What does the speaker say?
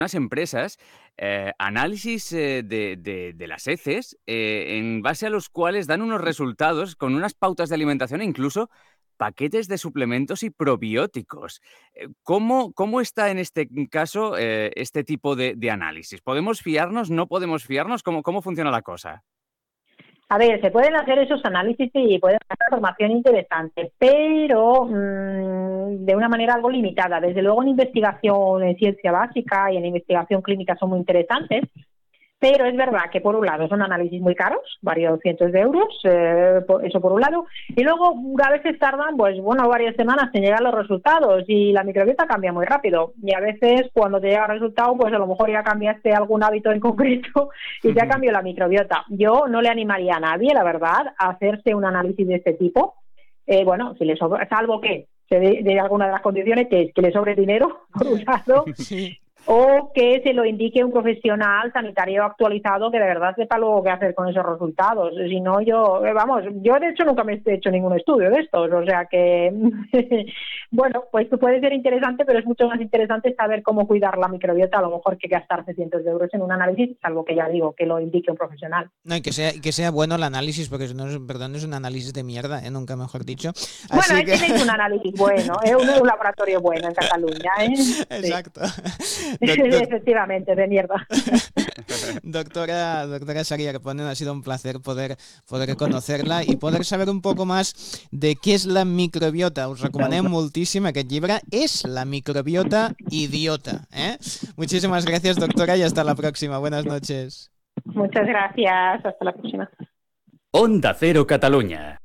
unas empresas análisis de las heces en base a los cuales dan unos resultados con unas pautas de alimentación e incluso paquetes de suplementos y probióticos. ¿Cómo está en este caso este tipo de análisis? ¿Podemos fiarnos? ¿No podemos fiarnos? ¿Cómo funciona la cosa? A ver, se pueden hacer esos análisis y pueden dar información interesante, pero de una manera algo limitada. Desde luego en investigación en ciencia básica y en investigación clínica son muy interesantes, pero es verdad que por un lado son análisis muy caros, varios cientos de euros, eso por un lado, y luego a veces tardan, pues bueno, varias semanas en llegar los resultados y la microbiota cambia muy rápido. Y a veces cuando te llega el resultado, pues a lo mejor ya cambiaste algún hábito en concreto y ya cambió la microbiota. Yo no le animaría a nadie, la verdad, a hacerse un análisis de este tipo. Bueno, si le sobra, salvo que se de alguna de las condiciones, que es que le sobre dinero, por un lado, Sí. o que se lo indique un profesional sanitario actualizado que de verdad sepa luego qué hacer con esos resultados. Si no, yo de hecho nunca me he hecho ningún estudio de estos, o sea que, bueno, pues puede ser interesante, pero es mucho más interesante saber cómo cuidar la microbiota, a lo mejor que gastarse cientos de euros en un análisis, salvo que ya digo, que lo indique un profesional. No, y que sea bueno el análisis, porque si no, perdón, es un análisis de mierda, nunca mejor dicho. Bueno, Así ahí que... tenéis un análisis bueno, un laboratorio bueno en Cataluña, ¿eh? Sí. Exacto. Efectivamente, de mierda. Doctora Saria Arponen, ha sido un placer poder conocerla i poder saber un poco más de què és la microbiota. Us recomanem moltíssim aquest llibre. És la microbiota idiota. Muchísimas gracias, doctora, y hasta la próxima. Buenas noches. Muchas gracias. Hasta la próxima. Onda Cero Catalunya.